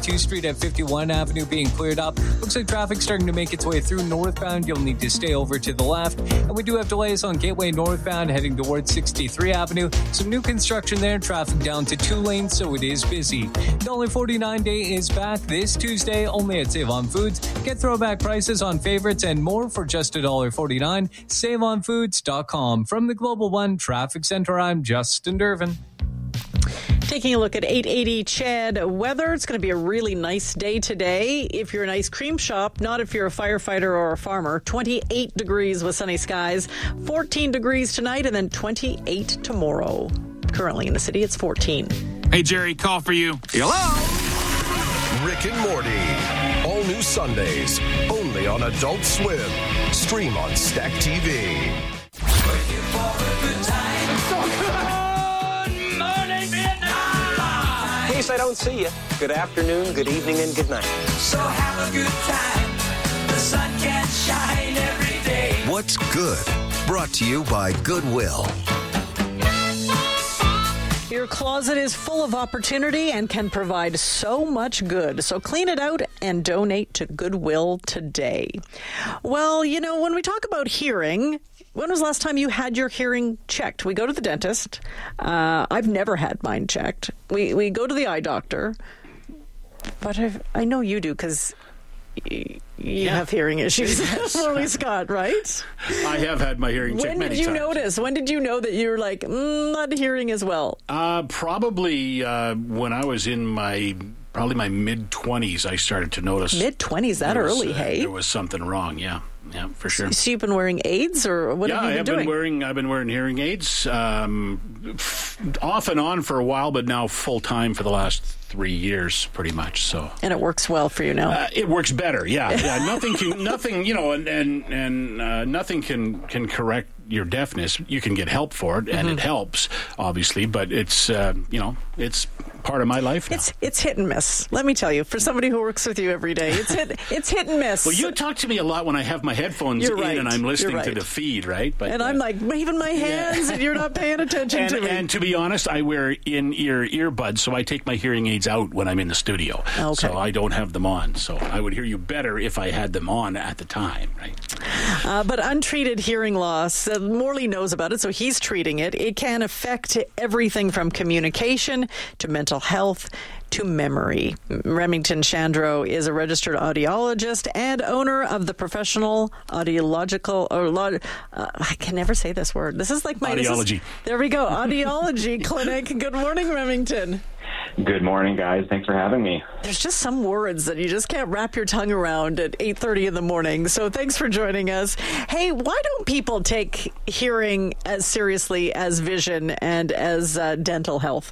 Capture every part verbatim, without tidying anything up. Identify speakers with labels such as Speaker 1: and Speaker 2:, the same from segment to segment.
Speaker 1: Q Street at fifty-one Avenue being cleared up. Looks like traffic starting to make its way through northbound. You'll need to stay over to the left. And we do have delays on Gateway northbound heading towards sixty-three Avenue. Some new construction there. Traffic down to two lanes, so it is busy. The only forty-nine day is back this Tuesday, only at Save on Foods. Get throwback prices on favorites and more for just one dollar forty-nine. save on foods dot com. From the Global One Traffic Center, I'm Justin Dervin.
Speaker 2: Taking a look at eight eighty C H E D weather. It's going to be a really nice day today. If you're an ice cream shop, not if you're a firefighter or a farmer. twenty-eight degrees with sunny skies, fourteen degrees tonight, and then twenty-eight tomorrow. Currently in the city, it's fourteen.
Speaker 3: Hey, Jerry, call for you.
Speaker 4: Hello? Rick and Morty. All new Sundays. Only on Adult Swim. Stream on Stack T V.
Speaker 5: In case I don't see you, good afternoon, good evening, and good night.
Speaker 6: So have a good time. The sun can shine every day.
Speaker 7: What's Good? Brought to you by Goodwill.
Speaker 2: Your closet is full of opportunity and can provide so much good. So clean it out and donate to Goodwill today. Well, you know, when we talk about hearing, when was the last time you had your hearing checked? We go to the dentist. Uh, I've never had mine checked. We we go to the eye doctor. But I've, I know you do because you yeah. have hearing issues. Yes. Morley Scott, right?
Speaker 3: I have had my hearing checked
Speaker 2: when
Speaker 3: many
Speaker 2: did you
Speaker 3: times.
Speaker 2: notice? When did you know that you were like, mm, not hearing as well?
Speaker 3: Uh, probably uh, when I was in my... Probably my mid-twenties, I started to notice.
Speaker 2: Mid-twenties, that
Speaker 3: was,
Speaker 2: early,
Speaker 3: uh,
Speaker 2: hey?
Speaker 3: There was something wrong, yeah. Yeah, for sure.
Speaker 2: So you've been wearing aids, or what
Speaker 3: yeah,
Speaker 2: have you been
Speaker 3: I have
Speaker 2: doing?
Speaker 3: been wearing, I've been wearing hearing aids um, f- off and on for a while, but now full-time for the last three years, pretty much. So,
Speaker 2: and it works well for you now.
Speaker 3: Uh, it works better, yeah. yeah nothing can, nothing, you know, and and and uh, nothing can can correct your deafness. You can get help for it, and mm-hmm. it helps, obviously. But it's, uh, you know, it's part of my life now.
Speaker 2: It's it's hit and miss. Let me tell you, for somebody who works with you every day, it's hit it's hit and miss.
Speaker 3: Well, you talk to me a lot when I have my headphones
Speaker 2: You're
Speaker 3: in
Speaker 2: right.
Speaker 3: and I'm listening
Speaker 2: right.
Speaker 3: to the feed, right? But
Speaker 2: and
Speaker 3: uh,
Speaker 2: I'm like waving my hands,
Speaker 3: yeah.
Speaker 2: and you're not paying attention
Speaker 3: and,
Speaker 2: to me.
Speaker 3: And to be honest, I wear in-ear earbuds, so I take my hearing aids out when I'm in the studio.
Speaker 2: Okay.
Speaker 3: So I don't have them on. So I would hear you better if I had them on at the time, right?
Speaker 2: Uh, but untreated hearing loss, uh, Morley knows about it, so he's treating it. It can affect everything from communication to mental health to memory. Remington Chandro is a registered audiologist and owner of the Professional Audiological, or uh, I can never say this word. This is like my...
Speaker 3: Audiology.
Speaker 2: Is, there we go. Audiology Clinic. Good morning, Remington.
Speaker 8: Good morning, guys. Thanks for having me.
Speaker 2: There's just some words that you just can't wrap your tongue around at eight thirty in the morning. So thanks for joining us. Hey, why don't people take hearing as seriously as vision and as uh, dental health?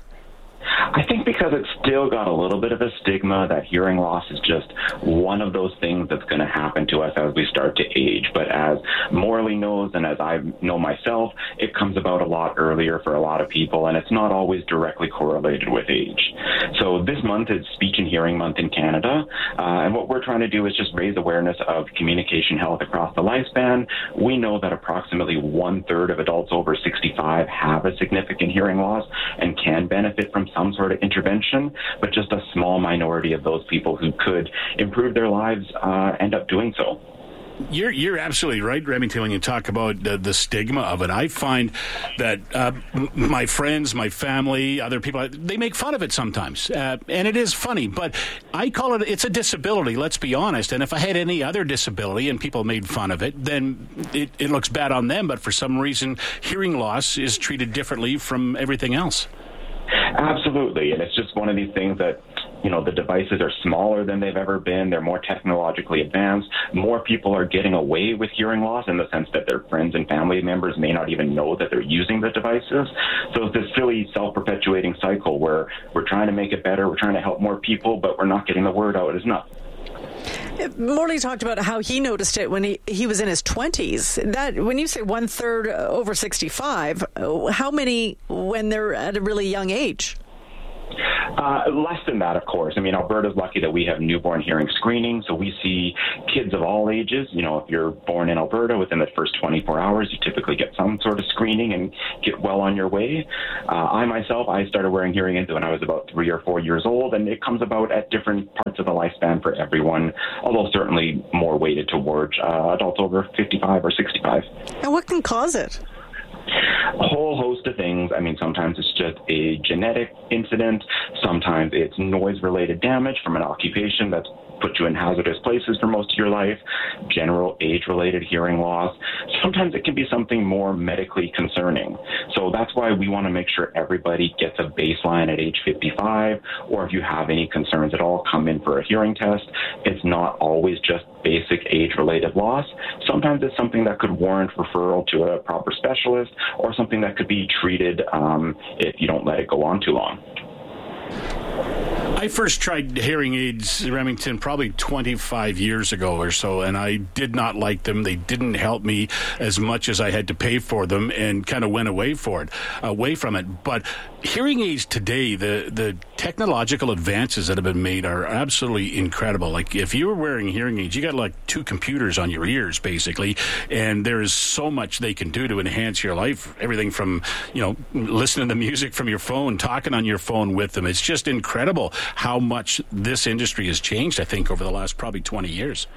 Speaker 8: I think because it's still got a little bit of a stigma that hearing loss is just one of those things that's going to happen to us as we start to age. But as Morley knows, and as I know myself, it comes about a lot earlier for a lot of people, and it's not always directly correlated with age. So this month is Speech and Hearing Month in Canada, uh, and what we're trying to do is just raise awareness of communication health across the lifespan. We know that approximately one-third of adults over sixty-five have a significant hearing loss and can benefit from some sort of intervention, but just a small minority of those people who could improve their lives uh, end up doing so.
Speaker 3: You're you're absolutely right, Remington, when you talk about the, the stigma of it. I find that uh, m- my friends, my family, other people, they make fun of it sometimes. Uh, and it is funny, but I call it, it's a disability, let's be honest. And if I had any other disability and people made fun of it, then it, it looks bad on them. But for some reason, hearing loss is treated differently from everything else.
Speaker 8: Absolutely. And it's just one of these things that, you know, the devices are smaller than they've ever been. They're more technologically advanced. More people are getting away with hearing loss in the sense that their friends and family members may not even know that they're using the devices. So it's this silly self-perpetuating cycle where we're trying to make it better. We're trying to help more people, but we're not getting the word out enough.
Speaker 2: Morley talked about how he noticed it when he, he was in his twenties. That when you say one third over sixty-five, how many when they're at a really young age?
Speaker 8: Uh, less than that, of course. I mean, Alberta's lucky that we have newborn hearing screening, so we see kids of all ages. You know, if you're born in Alberta, within the first twenty-four hours, you typically get some sort of screening and get well on your way. Uh, I myself, I started wearing hearing aids when I was about three or four years old, and it comes about at different parts the lifespan for everyone, although certainly more weighted towards uh, adults over fifty-five or sixty-five.
Speaker 2: And what can cause it?
Speaker 8: A whole host of things. I mean, sometimes it's just a genetic incident. Sometimes it's noise-related damage from an occupation that's put you in hazardous places for most of your life, general age-related hearing loss. Sometimes it can be something more medically concerning. So that's why we want to make sure everybody gets a baseline at age fifty-five, or if you have any concerns at all, come in for a hearing test. It's not always just basic age-related loss. Sometimes it's something that could warrant referral to a proper specialist, or something that could be treated um, if you don't let it go on too long.
Speaker 3: I first tried hearing aids, Remington, probably twenty-five years ago or so, and I did not like them. They didn't help me as much as I had to pay for them, and kind of went away for it, away from it. But hearing aids today, the the technological advances that have been made are absolutely incredible. Like, if you were wearing hearing aids, you got like two computers on your ears, basically, and there is so much they can do to enhance your life. Everything from, you know, listening to music from your phone, talking on your phone with them. It's just incredible how much this industry has changed, I think, over the last probably twenty years.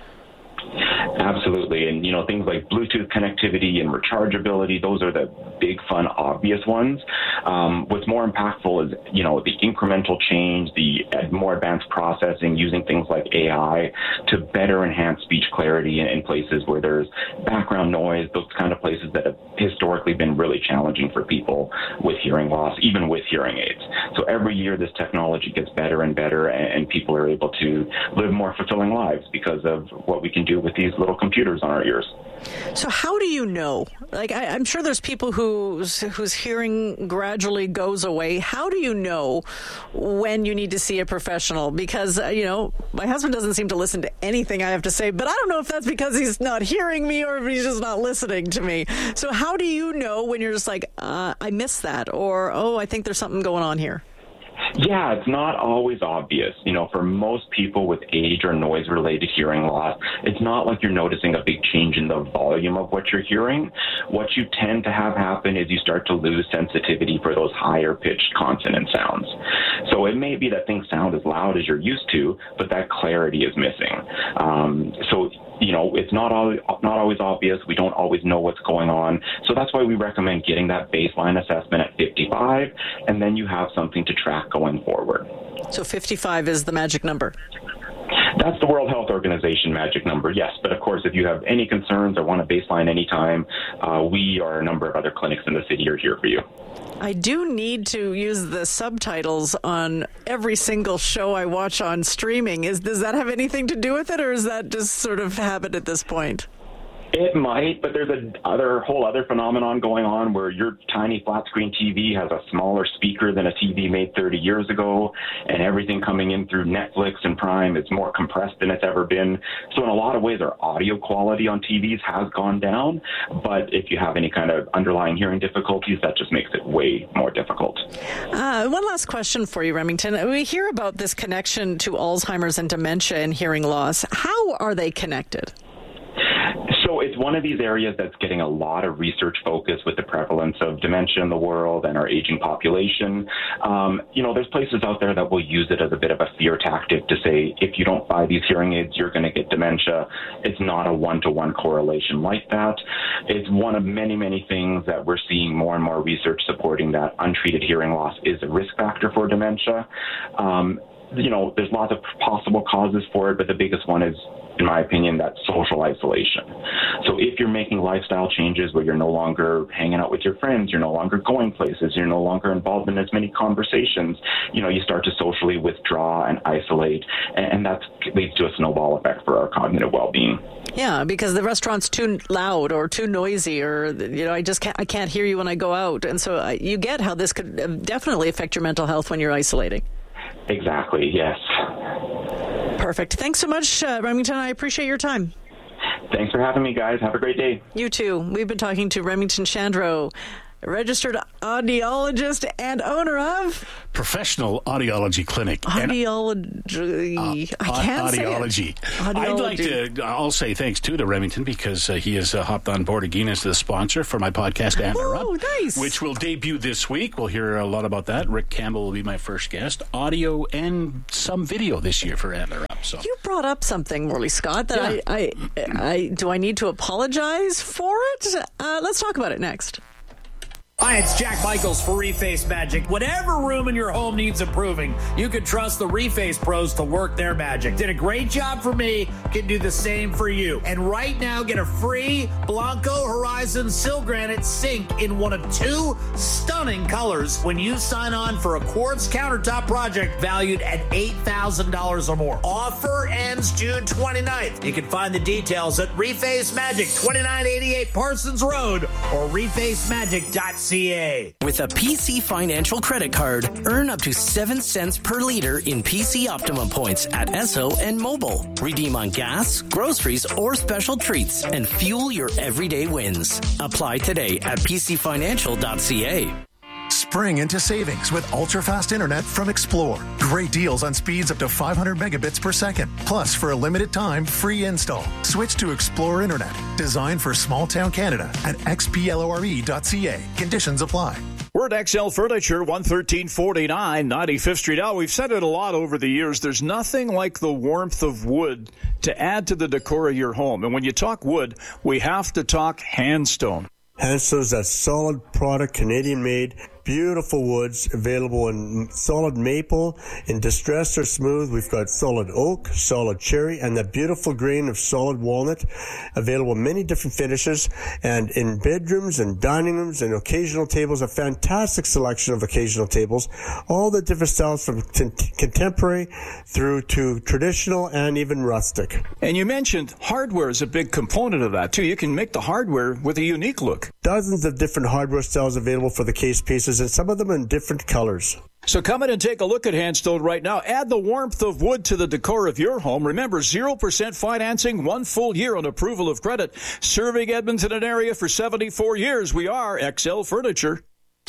Speaker 8: Absolutely. And, you know, things like Bluetooth connectivity and rechargeability, those are the big, fun, obvious ones. Um, what's more impactful is, you know, the incremental change, the more advanced processing, using things like A I to better enhance speech clarity in, in places where there's background noise, those kind of places that have historically been really challenging for people with hearing loss, even with hearing aids. So every year this technology gets better and better, and, and people are able to live more fulfilling lives because of what we can do with these little computers on our ears.
Speaker 2: So how do you know? Like, I, I'm sure there's people whose whose hearing gradually goes away. How do you know when you need to see a professional? Because, uh, you know, my husband doesn't seem to listen to anything I have to say, but I don't know if that's because he's not hearing me or if he's just not listening to me. So how do you know when you're just like, uh, I missed that, or, oh, I think there's something going on here?
Speaker 8: Yeah, it's not always obvious. You know, for most people with age or noise-related hearing loss, it's not like you're noticing a big change in the volume of what you're hearing. What you tend to have happen is you start to lose sensitivity for those higher-pitched consonant sounds. So it may be that things sound as loud as you're used to, but that clarity is missing. Um, so you know, it's not always, not always obvious. We don't always know what's going on. So that's why we recommend getting that baseline assessment at fifty-five, and then you have something to track going forward.
Speaker 2: So fifty-five is the magic number?
Speaker 8: That's the World Health Organization magic number, yes. But of course, if you have any concerns or want a baseline anytime, uh, we or a number of other clinics in the city are here for you.
Speaker 2: I do need to use the subtitles on every single show I watch on streaming. Is Does that have anything to do with it, or is that just sort of habit at this point?
Speaker 8: It might, but there's a other whole other phenomenon going on where your tiny flat screen T V has a smaller speaker than a T V made thirty years ago, and everything coming in through Netflix and Prime is more compressed than it's ever been. So in a lot of ways, our audio quality on T Vs has gone down, but if you have any kind of underlying hearing difficulties, that just makes it way more difficult.
Speaker 2: Uh, one last question for you, Remington. We hear about this connection to Alzheimer's and dementia and hearing loss. How are they connected?
Speaker 8: So it's one of these areas that's getting a lot of research focus with the prevalence of dementia in the world and our aging population. Um, you know, there's places out there that will use it as a bit of a fear tactic to say, if you don't buy these hearing aids, you're going to get dementia. It's not a one-to-one correlation like that. It's one of many, many things that we're seeing more and more research supporting that untreated hearing loss is a risk factor for dementia. Um, you know, there's lots of possible causes for it, but the biggest one is, in my opinion, that social isolation. So if you're making lifestyle changes where you're no longer hanging out with your friends, you're no longer going places, you're no longer involved in as many conversations, you know, you start to socially withdraw and isolate, and that leads to a snowball effect for our cognitive well-being.
Speaker 2: Yeah, because the restaurant's too loud or too noisy, or, you know, I just can't, I can't hear you when I go out. And so uh, you get how this could definitely affect your mental health when you're isolating.
Speaker 8: Exactly, yes.
Speaker 2: Perfect. Thanks so much, uh, Remington. I appreciate your time.
Speaker 8: Thanks for having me, guys. Have a great day.
Speaker 2: You too. We've been talking to Remington Shandro, registered audiologist and owner of
Speaker 3: Professional Audiology Clinic.
Speaker 2: Audiology. Uh, I can't
Speaker 3: audiology.
Speaker 2: say it. Audiology.
Speaker 3: I'd like to, I'll say thanks too to Remington because uh, he has uh, hopped on board again as the sponsor for my podcast, Antler Up.
Speaker 2: Oh, nice.
Speaker 3: Which will debut this week. We'll hear a lot about that. Rick Campbell will be my first guest. Audio and some video this year for Antler Up. So
Speaker 2: you brought up something, Morley Scott, that
Speaker 3: yeah.
Speaker 2: I, I, I, do I need to apologize for it? Uh, let's talk about it next.
Speaker 9: Hi, it's Jack Michaels for Reface Magic. Whatever room in your home needs improving, you can trust the Reface pros to work their magic. Did a great job for me, can do the same for you. And right now, get a free Blanco Horizon Sil Granite sink in one of two stunning colors when you sign on for a quartz countertop project valued at eight thousand dollars or more. Offer ends June twenty-ninth. You can find the details at Reface Magic, twenty-nine eighty-eight Parsons Road, or reface magic dot c a.
Speaker 10: With a P C Financial credit card, earn up to seven cents per liter in P C Optimum points at Esso and Mobile. Redeem on gas, groceries, or special treats and fuel your everyday wins. Apply today at p c financial dot c a.
Speaker 11: Spring into savings with ultra-fast internet from Explore. Great deals on speeds up to five hundred megabits per second. Plus, for a limited time, free install. Switch to Explore Internet. Designed for small-town Canada at x p lore dot c a. Conditions apply.
Speaker 12: We're at X L Furniture, one thirteen forty-nine, ninety-fifth Street. Now, we've said it a lot over the years. There's nothing like the warmth of wood to add to the decor of your home. And when you talk wood, we have to talk Handstone.
Speaker 13: Handstone's a solid product, Canadian-made, beautiful woods, available in solid maple, in distressed or smooth. We've got solid oak, solid cherry, and the beautiful grain of solid walnut, available in many different finishes. And in bedrooms and dining rooms and occasional tables, a fantastic selection of occasional tables, all the different styles from t- contemporary through to traditional and even rustic.
Speaker 12: And you mentioned hardware is a big component of that, too. You can make the hardware with a unique look.
Speaker 13: Dozens of different hardware styles available for the case pieces, and some of them in different colors.
Speaker 12: So come in and take a look at Handstone right now. Add the warmth of wood to the decor of your home. Remember, zero percent financing, one full year on approval of credit. Serving Edmonton and area for seventy-four years. We are X L Furniture.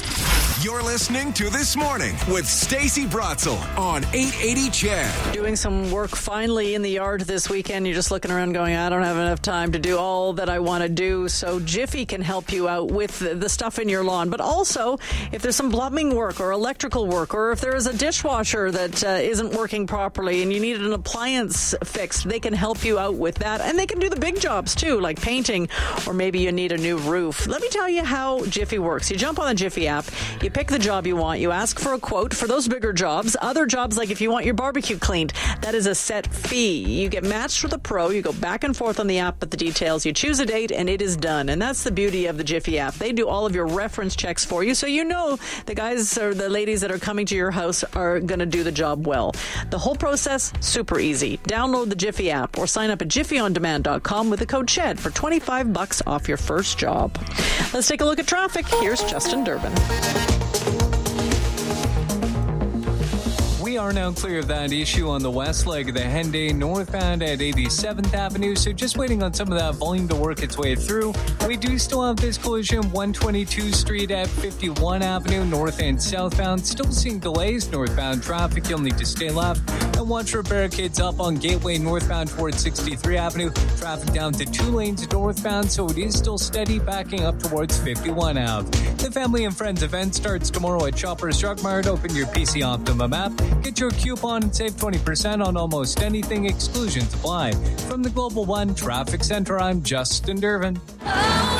Speaker 4: You're listening to This Morning with Stacey Brotzel on eight eighty C H E D.
Speaker 2: Doing some work finally in the yard this weekend. You're just looking around going, I don't have enough time to do all that I want to do. So Jiffy can help you out with the stuff in your lawn. But also, if there's some plumbing work or electrical work, or if there is a dishwasher that uh, isn't working properly and you need an appliance fixed, they can help you out with that. And they can do the big jobs too, like painting, or maybe you need a new roof. Let me tell you how Jiffy works. You jump on the Jiffy app, you pick the job you want, you ask for a quote for those bigger jobs. Other jobs, like if you want your barbecue cleaned, that is a set fee. You get matched with a pro, you go back and forth on the app with the details, you choose a date, and it is done. And that's the beauty of the Jiffy app. They do all of your reference checks for you, so you know the guys or the ladies that are coming to your house are going to do the job well. The whole process, super easy. Download the Jiffy app or sign up at jiffy on demand dot com with the code SHED for twenty-five bucks off your first job. Let's take a look at traffic. Here's Justin Durbin.
Speaker 1: We are now clear of that issue on the west leg of the Henday northbound at eighty-seventh Avenue, so just waiting on some of that volume to work its way through. We do still have this collision, one twenty-two Street at fifty-one Avenue, north and southbound. Still seeing delays, northbound traffic. You'll need to stay left and watch for barricades up on Gateway northbound towards sixty-three Avenue. Traffic down to two lanes northbound, so it is still steady, backing up towards fifty-one Avenue. The Family and Friends event starts tomorrow at Shoppers Drug Mart. Open your P C Optimum app. Get your coupon and save twenty percent on almost anything. Exclusions apply. From the Global One Traffic Center, I'm Justin Durbin.